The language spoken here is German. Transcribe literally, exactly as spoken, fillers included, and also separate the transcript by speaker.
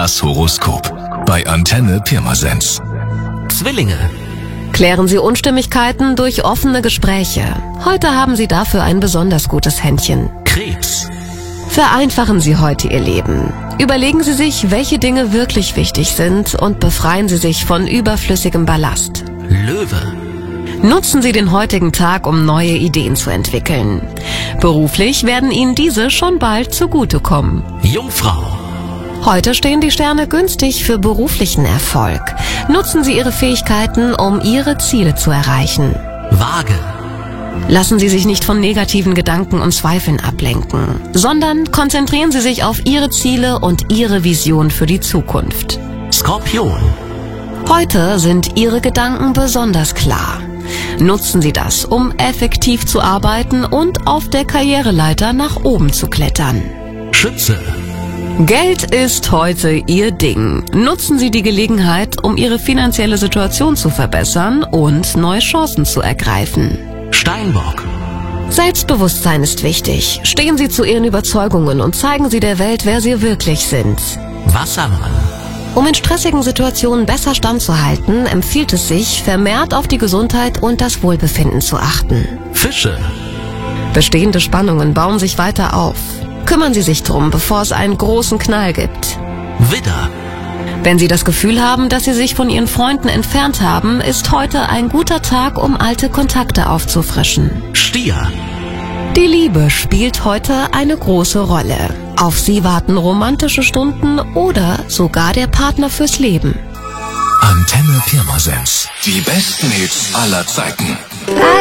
Speaker 1: Das Horoskop bei Antenne Pirmasens.
Speaker 2: Zwillinge.
Speaker 3: Klären Sie Unstimmigkeiten durch offene Gespräche. Heute haben Sie dafür ein besonders gutes Händchen.
Speaker 2: Krebs.
Speaker 3: Vereinfachen Sie heute Ihr Leben. Überlegen Sie sich, welche Dinge wirklich wichtig sind und befreien Sie sich von überflüssigem Ballast.
Speaker 2: Löwe.
Speaker 3: Nutzen Sie den heutigen Tag, um neue Ideen zu entwickeln. Beruflich werden Ihnen diese schon bald zugutekommen.
Speaker 2: Jungfrau.
Speaker 3: Heute stehen die Sterne günstig für beruflichen Erfolg. Nutzen Sie Ihre Fähigkeiten, um Ihre Ziele zu erreichen.
Speaker 2: Waage.
Speaker 3: Lassen Sie sich nicht von negativen Gedanken und Zweifeln ablenken, sondern konzentrieren Sie sich auf Ihre Ziele und Ihre Vision für die Zukunft.
Speaker 2: Skorpion.
Speaker 3: Heute sind Ihre Gedanken besonders klar. Nutzen Sie das, um effektiv zu arbeiten und auf der Karriereleiter nach oben zu klettern.
Speaker 2: Schütze.
Speaker 3: Geld ist heute Ihr Ding. Nutzen Sie die Gelegenheit, um Ihre finanzielle Situation zu verbessern und neue Chancen zu ergreifen.
Speaker 2: Steinbock.
Speaker 3: Selbstbewusstsein ist wichtig. Stehen Sie zu Ihren Überzeugungen und zeigen Sie der Welt, wer Sie wirklich sind.
Speaker 2: Wassermann.
Speaker 3: Um in stressigen Situationen besser standzuhalten, empfiehlt es sich, vermehrt auf die Gesundheit und das Wohlbefinden zu achten.
Speaker 2: Fische.
Speaker 3: Bestehende Spannungen bauen sich weiter auf. Kümmern Sie sich drum, bevor es einen großen Knall gibt.
Speaker 2: Widder.
Speaker 3: Wenn Sie das Gefühl haben, dass Sie sich von Ihren Freunden entfernt haben, ist heute ein guter Tag, um alte Kontakte aufzufrischen.
Speaker 2: Stier.
Speaker 3: Die Liebe spielt heute eine große Rolle. Auf Sie warten romantische Stunden oder sogar der Partner fürs Leben.
Speaker 1: Antenne Pirmasens. Die besten Hits aller Zeiten.